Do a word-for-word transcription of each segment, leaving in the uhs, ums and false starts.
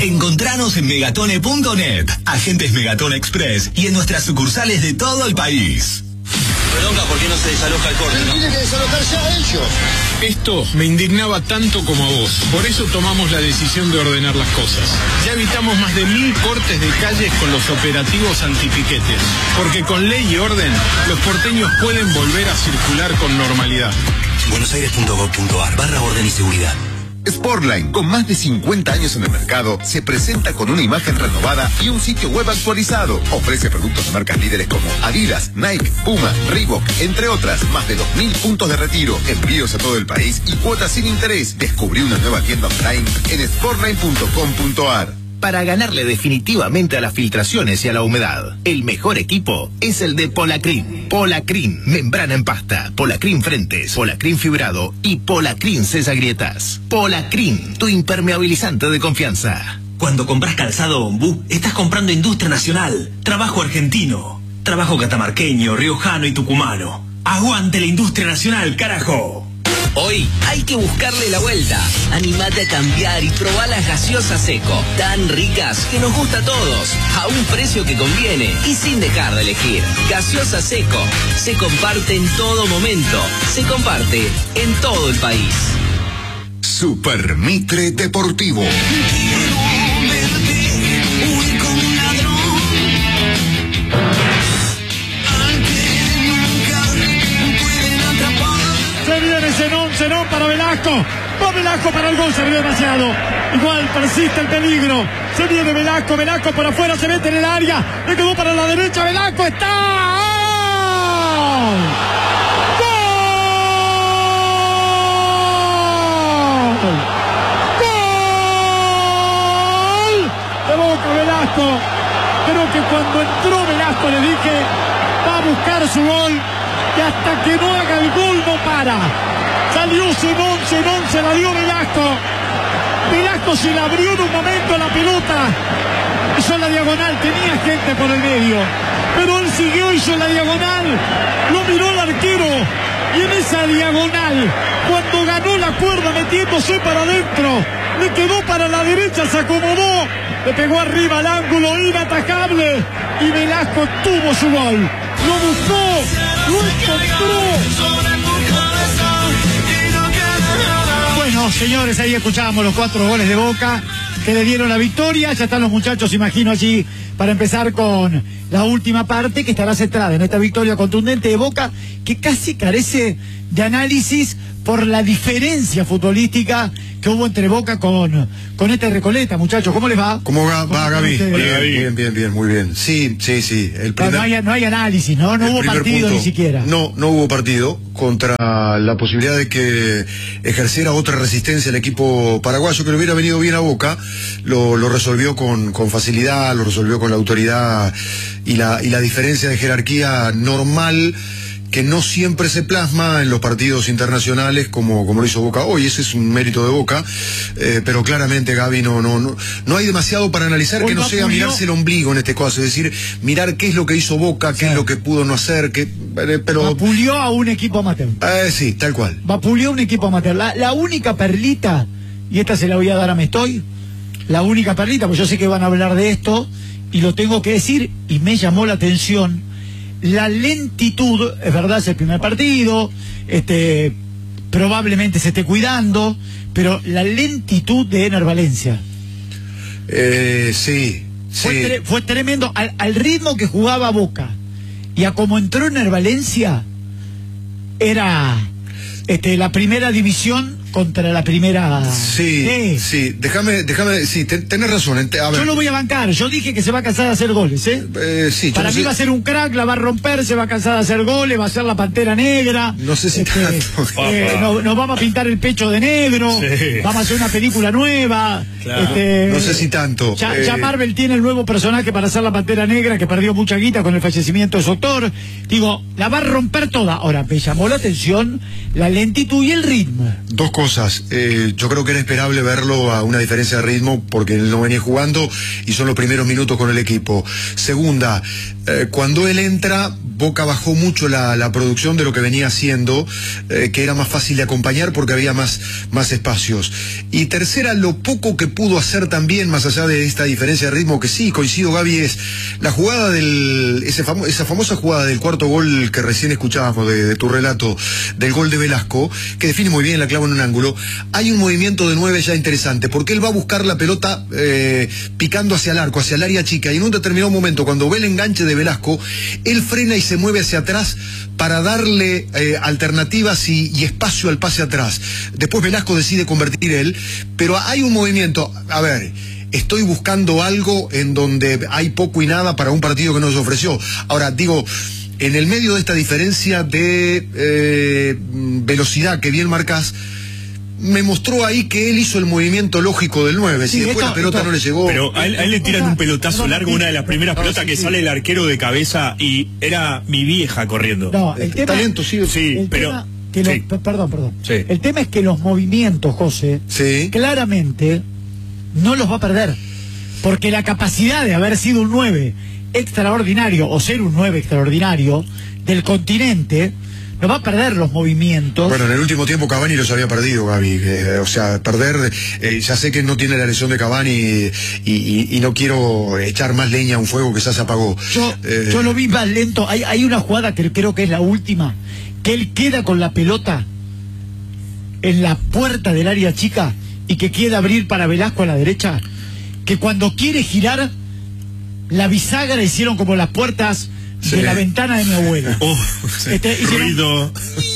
Encontranos en megatone punto net, agentes Megatone Express y en nuestras sucursales de todo el país. Bronca, ¿por qué no se desaloja el corte, no? Tiene que desalojarse a ellos. Esto me indignaba tanto como a vos. Por eso tomamos la decisión de ordenar las cosas. Ya evitamos más de mil cortes de calles con los operativos antipiquetes. Porque con ley y orden, los porteños pueden volver a circular con normalidad. buenosaires punto gov punto ar barra orden y seguridad. Sportline, con más de cincuenta años en el mercado, se presenta con una imagen renovada y un sitio web actualizado. Ofrece productos de marcas líderes como Adidas, Nike, Puma, Reebok, entre otras. Más de dos mil puntos de retiro, envíos a todo el país y cuotas sin interés. Descubrí una nueva tienda online en sportline punto com punto ar. Para ganarle definitivamente a las filtraciones y a la humedad, el mejor equipo es el de Polacrin. Polacrin, membrana en pasta, Polacrin frentes, Polacrin fibrado y Polacrin cesagrietas. Polacrin, tu impermeabilizante de confianza. Cuando compras calzado Ombú, estás comprando industria nacional, trabajo argentino, trabajo catamarqueño, riojano y tucumano. ¡Aguante la industria nacional, carajo! Hoy hay que buscarle la vuelta. Animate a cambiar y probá las gaseosas Seco, tan ricas que nos gusta a todos, a un precio que conviene y sin dejar de elegir. Gaseosa Seco, se comparte en todo momento, se comparte en todo el país. Super Mitre Deportivo. Zenón, Zenón para Velasco. Va Velasco para el gol, se vio demasiado. Igual persiste el peligro. Se viene Velasco, Velasco por afuera, se mete en el área. Le quedó para la derecha, Velasco está. ¡Gol! ¡Gol! De Boca, Velasco. Creo que cuando entró Velasco le dije, va a buscar su gol. Y hasta que no haga el gol no para. Salió Simón, Simón se la dio Velasco. Velasco se la abrió en un momento la pelota. Hizo la diagonal, tenía gente por el medio. Pero él siguió, hizo la diagonal. Lo miró el arquero. Y en esa diagonal, cuando ganó la cuerda metiéndose para adentro, le quedó para la derecha, se acomodó. Le pegó arriba al ángulo, inatajable. Y Velasco tuvo su gol. Lo buscó, lo encontró. Bueno, señores, ahí escuchábamos los cuatro goles de Boca que le dieron la victoria. Ya están los muchachos, imagino, allí para empezar con la última parte que estará centrada en esta victoria contundente de Boca, que casi carece de análisis por la diferencia futbolística que hubo entre Boca con, con este Recoleta. Muchachos, ¿cómo les va? ¿Cómo va, va Gaby? Bien, bien, bien, bien, muy bien. Sí, sí, sí. El primer, no, no, hay, no hay análisis, ¿no? No hubo partido punto, ni siquiera. No, no hubo partido contra la posibilidad de que ejerciera otra resistencia el equipo paraguayo, que le hubiera venido bien a Boca. Lo, lo resolvió con, con facilidad, lo resolvió con la autoridad y la, y la diferencia de jerarquía normal que no siempre se plasma en los partidos internacionales como, como lo hizo Boca hoy. Ese es un mérito de Boca, eh, pero claramente, Gaby, no, no, no, no hay demasiado para analizar hoy que no sea pulió... mirarse el ombligo en este caso, es decir, mirar qué es lo que hizo Boca, qué sí. es lo que pudo no hacer, que, eh, pero... Vapuleó a un equipo amateur. Eh, sí, tal cual. Vapuleó a un equipo amateur. La, la única perlita, y esta se la voy a dar a Mestoy, la única perlita, pues yo sé que van a hablar de esto, y lo tengo que decir, y me llamó la atención, la lentitud, es verdad, es el primer partido, este, probablemente se esté cuidando, pero la lentitud de Ener Valencia. Eh, sí, fue, sí. Tre fue tremendo, al, al ritmo que jugaba Boca, y a como entró Ener Valencia, era este, la primera división contra la primera. Sí, sí, sí. déjame, déjame, sí, ten, tenés razón. A ver. Yo lo voy a bancar, yo dije que se va a cansar de hacer goles, ¿eh? eh sí, Para no mí sé. va a ser un crack, la va a romper, se va a cansar de hacer goles, va a ser la Pantera Negra. No sé si este, tanto. Eh, nos, nos vamos a pintar el pecho de negro, sí. Vamos a hacer una película nueva. Claro. Este, no sé si tanto. Ya, eh... ya Marvel tiene el nuevo personaje para hacer la Pantera Negra, que perdió mucha guita con el fallecimiento de su actor. Digo, la va a romper toda. Ahora, me llamó la atención la lentitud y el ritmo. Dos cosas. cosas. Eh, yo creo que era esperable verlo a una diferencia de ritmo porque él no venía jugando y son los primeros minutos con el equipo. Segunda, eh, cuando él entra, Boca bajó mucho la, la producción de lo que venía haciendo, eh, que era más fácil de acompañar porque había más, más espacios. Y tercera, lo poco que pudo hacer también, más allá de esta diferencia de ritmo, que sí, coincido, Gaby, es la jugada del, ese famo, esa famosa jugada del cuarto gol que recién escuchábamos de, de tu relato, del gol de Velasco, que define muy bien, la clava en un ángulo. Hay un movimiento de nueve ya interesante, porque él va a buscar la pelota eh, picando hacia el arco, hacia el área chica, y en un determinado momento, cuando ve el enganche de Velasco, él frena y se mueve hacia atrás para darle eh, alternativas y, y espacio al pase atrás. Después Velasco decide convertir él, pero hay un movimiento, a ver, estoy buscando algo en donde hay poco y nada para un partido que nos ofreció. Ahora, digo, en el medio de esta diferencia de eh, velocidad que bien marcás, me mostró ahí que él hizo el movimiento lógico del nueve, sí, si después esto, la pelota esto, no le llegó. Pero a él, a él le tiran un pelotazo largo, una de las primeras no, pelotas sí, que sí. sale el arquero de cabeza y era mi vieja corriendo. No, el tema, talento, sí, sí, el pero tema que lo- sí. perdón, perdón. Sí. El tema es que los movimientos, José, Sí. claramente no los va a perder. Porque la capacidad de haber sido un nueve extraordinario o ser un nueve extraordinario del continente no va a perder los movimientos. Bueno, en el último tiempo Cavani los había perdido, Gaby. Eh, o sea, perder, eh, ya sé que no tiene la lesión de Cavani y, y, y no quiero echar más leña a un fuego que ya se apagó. Yo, Eh, yo lo vi más lento. Hay, hay una jugada que creo que es la última, que él queda con la pelota en la puerta del área chica y que quiere abrir para Velasco a la derecha, que cuando quiere girar la bisagra hicieron como las puertas Sí. de la ventana de mi abuela. Oh, sí. Este, hicieron- ruido.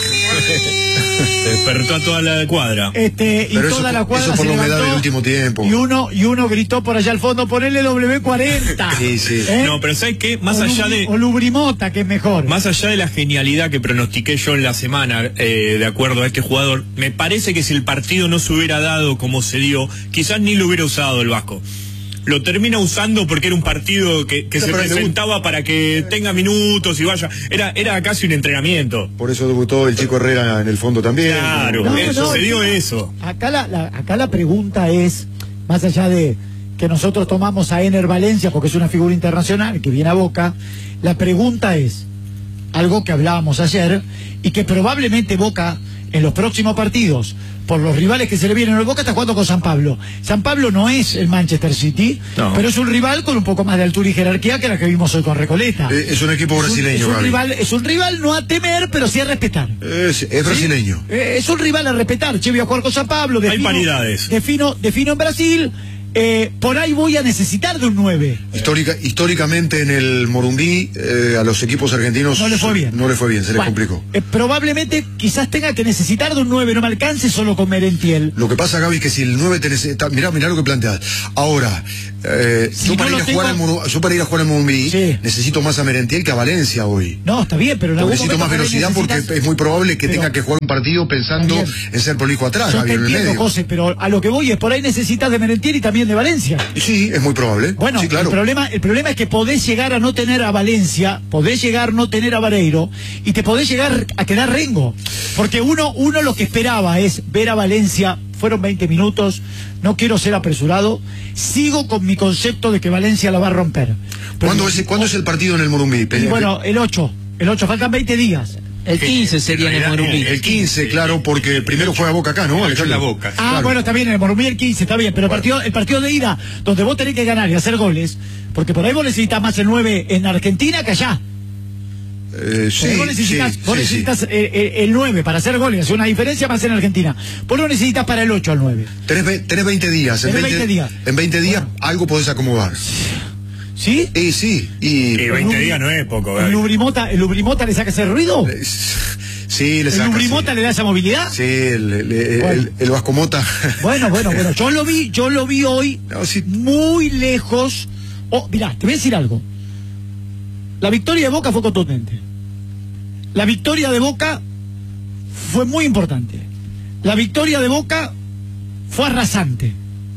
Despertó a toda la cuadra. Este, y Pero toda eso- la cuadra eso por se la humedad levantó, del último tiempo. y uno y uno gritó por allá al fondo, ponele doble cuarenta. Sí, sí. ¿Eh? No, pero ¿sabes qué? Más O allá Lubri- de... o Lubrimota, que es mejor. Más allá de la genialidad que pronostiqué yo en la semana, eh, de acuerdo a este jugador, me parece que si el partido no se hubiera dado como se dio, quizás ni lo hubiera usado el Vasco. Lo termina usando porque era un partido que, que No, se pero le- presentaba para que tenga minutos y vaya. Era, era casi un entrenamiento. Por eso debutó el chico Herrera en el fondo también. Claro, No, eso, no, se dio no. eso. Acá la, la- acá la pregunta es, más allá de que nosotros tomamos a Ener Valencia porque es una figura internacional que viene a Boca, la pregunta es algo que hablábamos ayer y que probablemente Boca en los próximos partidos, por los rivales que se le vienen, el Boca está jugando con San Pablo. San Pablo no es el Manchester City, No. pero es un rival con un poco más de altura y jerarquía que la que vimos hoy con Recoleta. Eh, es un equipo Es un- brasileño, es un, Gaby. rival, es un rival no a temer, pero sí a respetar. Es, es brasileño. Eh, es un rival a respetar. Che, voy a jugar con San Pablo. Hay paridades. Defino, defino en Brasil. Eh, por ahí voy a necesitar de un nueve. Histórica, históricamente en el Morumbí, eh, a los equipos argentinos No le fue bien. No le fue bien, se les Bueno, complicó. eh, probablemente quizás tenga que necesitar de un nueve. No me alcance solo con Merentiel. Lo que pasa, Gaby, es que si el nueve te necesita... Mirá, mirá lo que planteas. Ahora, eh, Si yo, no para lo ir a jugar tengo- al Moru- yo para ir a jugar al Morumbí Sí. necesito más a Merentiel que a Valencia hoy. No, está bien, pero en algún Necesito momento más por ahí velocidad porque necesitas- es muy probable que Pero- tenga que jugar un partido pensando Está bien. en ser prolijo atrás, Yo Gaby, te en el entiendo, medio. José, pero a lo que voy es por ahí necesitas de Merentiel y también de Valencia. Sí, es muy probable. Bueno, sí, claro. el problema, el problema es que podés llegar a no tener a Valencia, podés llegar a no tener a Vareiro y te podés llegar a quedar Rengo. Porque uno, uno lo que esperaba es ver a Valencia, fueron veinte minutos, no quiero ser apresurado, sigo con mi concepto de que Valencia la va a romper. Pero- ¿Cuándo, es, ¿Cuándo es el partido en el Morumbí? y bueno, el ocho, el ocho, faltan veinte días. El quince sería en el Morumbí. El quince, claro, porque primero juega Boca acá, ¿no? En la Boca. Ah, Claro. bueno, está bien, en el Morumbí el quince, está bien, pero el partido, el partido de ida, donde vos tenés que ganar y hacer goles, porque por ahí vos necesitas más el nueve en Argentina que allá. Eh, sí, Porque vos necesitas, sí, vos sí, necesitas sí. eh, eh, el nueve para hacer goles, hacer una diferencia más en Argentina. Vos lo necesitas para el ocho al nueve. Tenés, ve- tenés veinte días. En Tenés veinte, veinte días. En veinte días algo podés acomodar. ¿Sí? Y sí, y... Y veinte días no es poco, ¿El Gaby. Lubrimota, el Lubrimota le saca ese ruido? Sí, le ¿El saca. Lubrimota sí. le da esa movilidad? Sí, el, el, el, Bueno. el- el Vascomota. Bueno, bueno, bueno, yo lo vi, yo lo vi hoy No, sí. muy lejos. Oh, mirá, te voy a decir algo. La victoria de Boca fue contundente. La victoria de Boca fue muy importante. La victoria de Boca fue arrasante.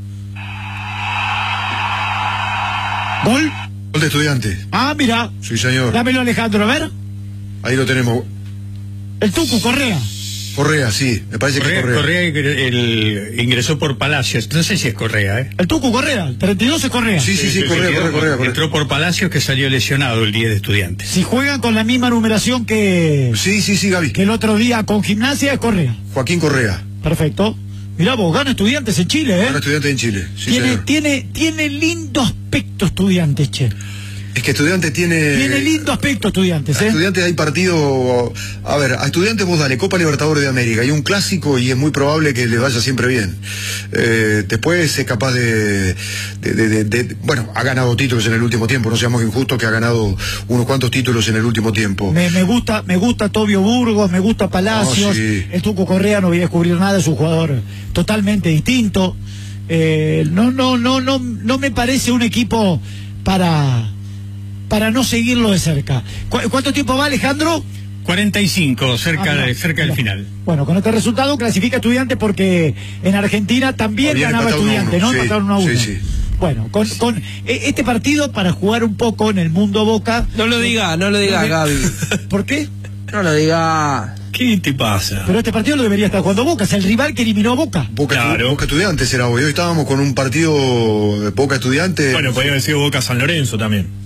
Gol. Gol de Estudiante. Ah, mira. Sí, señor. Dámelo, Alejandro, a ver. Ahí lo tenemos. El Tucu Correa. Correa, sí, me parece Correa, que Correa. Correa el, ingresó por Palacios, no sé si es Correa, ¿eh? El Tucu Correa, el treinta y dos es Correa. Sí, sí, sí, Correa, Correa, Correa, Correa. Entró por Palacios, que salió lesionado el día de Estudiantes. Si juegan con la misma numeración que... Sí, sí, sí, Gaby. Que el otro día con Gimnasia es Correa. Joaquín Correa. Perfecto. Mirá vos, gana Estudiantes en Chile, ¿eh? Gana Estudiantes en Chile, sí, tiene, señor. tiene, tiene lindo aspecto Estudiantes, che. Es que Estudiantes tiene... Tiene lindo aspecto Estudiantes, A ¿eh? Estudiantes hay partido... A ver, a Estudiantes vos dale Copa Libertadores de América y un clásico y es muy probable que le vaya siempre bien. Eh, después es capaz de, de, de, de, de... Bueno, ha ganado títulos en el último tiempo, no seamos injustos, que ha ganado unos cuantos títulos en el último tiempo. Me, me gusta me gusta Tobio Burgos, me gusta Palacios. Oh, sí. El Tucu Correa no voy a descubrir nada, es un jugador totalmente distinto. Eh, no, no, no, no, no me parece un equipo para... para no seguirlo de cerca. ¿Cu ¿Cuánto tiempo va, Alejandro? cuarenta y cinco, cerca, Ah, mira, de, cerca del mira. final. Bueno, con este resultado clasifica Estudiantes porque en Argentina también Habían ganaba empatado Estudiantes, uno a ¿no? uno. Sí, Empataron uno a uno. sí, sí. Bueno, con, con eh, este partido para jugar un poco en el mundo Boca. No lo diga, no lo diga, Gaby. ¿Por qué? No lo diga. ¿Qué te pasa? Pero este partido lo debería estar jugando Boca, es el rival que eliminó a Boca. Boca, Claro. Boca Estudiantes era hoy. Hoy estábamos con un partido de Boca Estudiantes. Bueno, podría haber sido Boca San Lorenzo también.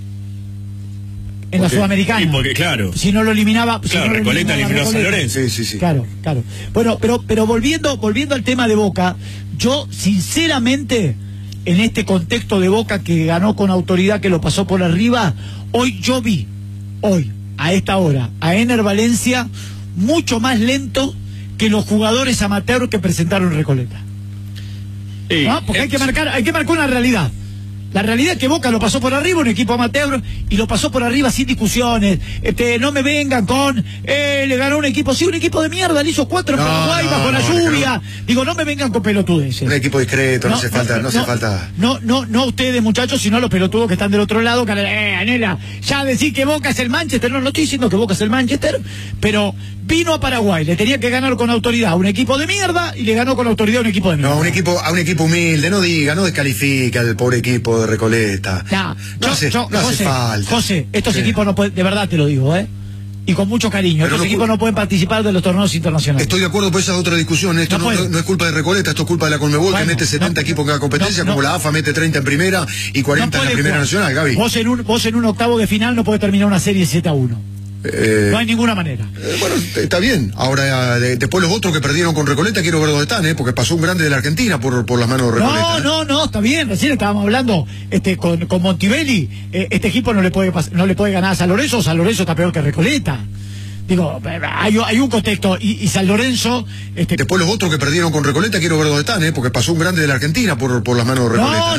En la qué? Sudamericana. Y porque, claro. Si no lo eliminaba. si Claro, no lo Recoleta eliminaba eliminó a San Recoleta. Lorenzo. Sí, sí, sí. Claro, claro. Bueno, pero, pero volviendo, volviendo al tema de Boca, yo sinceramente, en este contexto de Boca que ganó con autoridad, que lo pasó por arriba, hoy yo vi, hoy, a esta hora, a Ener Valencia mucho más lento que los jugadores amateurs que presentaron Recoleta. Sí. ¿No? Porque hay que marcar, hay que marcar una realidad. La realidad es que Boca lo pasó por arriba, un equipo amateur, y lo pasó por arriba sin discusiones. Este, no me vengan con, eh, le ganó un equipo, sí, un equipo de mierda, le hizo cuatro en No, Paraguay no, bajo la no, lluvia. Digo, no me vengan con pelotudeces. Un equipo discreto, no, hace falta, no, hace no, falta. No, no, no ustedes, muchachos, sino los pelotudos que están del otro lado, que, eh, Anela, ya decir que Boca es el Manchester, no, no estoy diciendo que Boca es el Manchester, pero vino a Paraguay, le tenía que ganar con autoridad a un equipo de mierda y le ganó con autoridad a un equipo de mierda. No, un equipo, a un equipo humilde, no diga, no descalifica al pobre equipo de Recoleta. No, No yo- hace, yo- no hace José, falta. José, estos Sí. equipos no pueden, de verdad te lo digo, ¿eh? Y con mucho cariño, Pero estos no equipos pu- no pueden participar de los torneos internacionales. Estoy de acuerdo, pues esa es otra discusión. Esto No no, puede. no- no es culpa de Recoleta, esto es culpa de la Conmebol, Bueno, que mete setenta no, equipos en cada competencia, no, como no. la A F A mete treinta en primera y cuarenta No en la puede primera jugar. nacional, Gaby. Vos en un, vos en un octavo de final no podés terminar una serie siete a uno. Eh, No hay ninguna manera. eh, bueno, está bien. Ahora, de- después los otros que perdieron con Recoleta, quiero ver dónde están, ¿eh? Porque pasó un grande de la Argentina por, por las manos de Recoleta. No, ¿eh? no, no, está bien. Recién estábamos hablando este, con, con Montibelli. Eh, este equipo no le puede pas- no le puede ganar a San Lorenzo. San Lorenzo está peor que Recoleta. Digo, hay, hay un contexto. Y, y San Lorenzo. Este, Después los otros que perdieron con Recoleta, quiero ver dónde están, ¿eh? Porque pasó un grande de la Argentina por, por las manos de Recoleta. no, ¿eh?